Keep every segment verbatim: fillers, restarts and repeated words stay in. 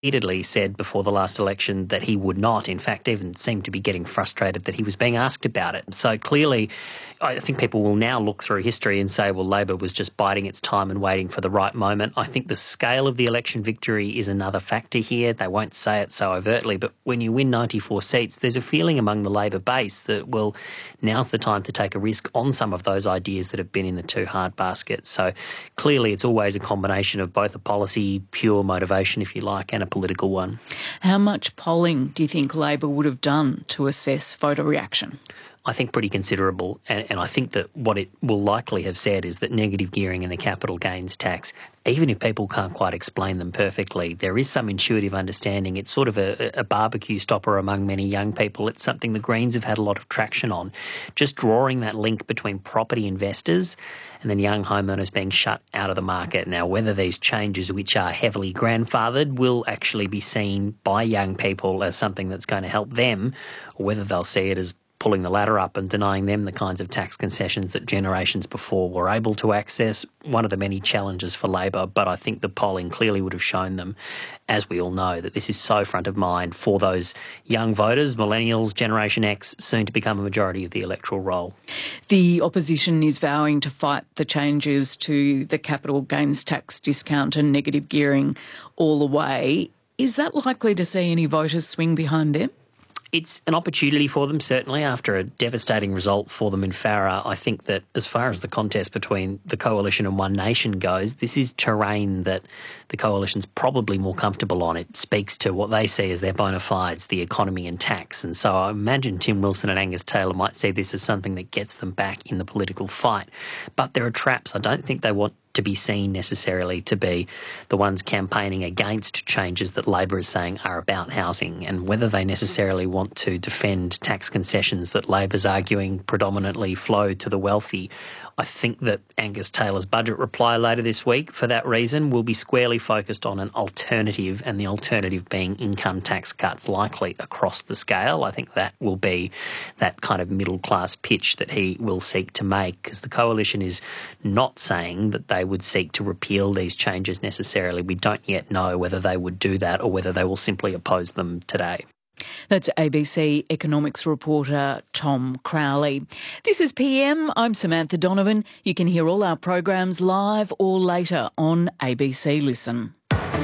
repeatedly said before the last election that he would not. In fact, even seemed to be getting frustrated that he was being asked about it. So clearly, I think people will now look through history and say, well, Labor was just biding its time and waiting for the right moment. I think the scale of the election victory is another factor here. They won't say it so overtly, but when you win ninety-four seats, there's a feeling among the Labor base that, well, now's the time to take a risk on some of those ideas that have been in the too hard basket. So clearly it's always a combination of both a policy, pure motivation, if you like, and a political one. How much polling do you think Labor would have done to assess voter reaction? I think pretty considerable, and, and I think that what it will likely have said is that negative gearing and the capital gains tax, even if people can't quite explain them perfectly, there is some intuitive understanding. It's sort of a, a barbecue stopper among many young people. It's something the Greens have had a lot of traction on. Just drawing that link between property investors and then young homeowners being shut out of the market. Now, whether these changes, which are heavily grandfathered, will actually be seen by young people as something that's going to help them, or whether they'll see it as pulling the ladder up and denying them the kinds of tax concessions that generations before were able to access, one of the many challenges for Labor. But I think the polling clearly would have shown them, as we all know, that this is so front of mind for those young voters, millennials, Generation X, soon to become a majority of the electoral roll. The opposition is vowing to fight the changes to the capital gains tax discount and negative gearing all the way. Is that likely to see any voters swing behind them? It's an opportunity for them, certainly, after a devastating result for them in Farrer. I think that as far as the contest between the Coalition and One Nation goes, this is terrain that the Coalition's probably more comfortable on. It speaks to what they see as their bona fides, the economy and tax. And so I imagine Tim Wilson and Angus Taylor might see this as something that gets them back in the political fight. But there are traps. I don't think they want to be seen necessarily to be the ones campaigning against changes that Labor is saying are about housing, and whether they necessarily want to defend tax concessions that Labor's arguing predominantly flow to the wealthy. I think that Angus Taylor's budget reply later this week, for that reason, will be squarely focused on an alternative, and the alternative being income tax cuts, likely across the scale. I think that will be that kind of middle-class pitch that he will seek to make, because the Coalition is not saying that they would seek to repeal these changes necessarily. We don't yet know whether they would do that or whether they will simply oppose them today. That's A B C economics reporter Tom Crowley. This is P M. I'm Samantha Donovan. You can hear all our programs live or later on A B C Listen.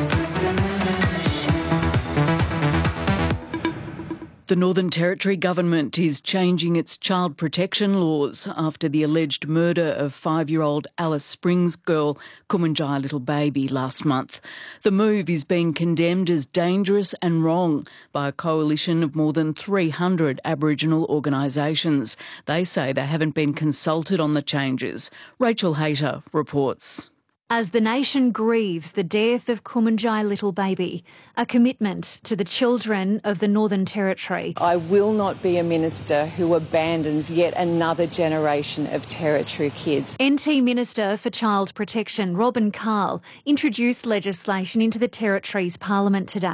The Northern Territory government is changing its child protection laws after the alleged murder of five-year-old Alice Springs girl Kumanjai Little Baby last month. The move is being condemned as dangerous and wrong by a coalition of more than three hundred Aboriginal organisations. They say they haven't been consulted on the changes. Rachel Hayter reports. As the nation grieves the death of Kumanjai Little Baby, a commitment to the children of the Northern Territory. I will not be a minister who abandons yet another generation of Territory kids. N T Minister for Child Protection Robin Carl introduced legislation into the Territory's Parliament today.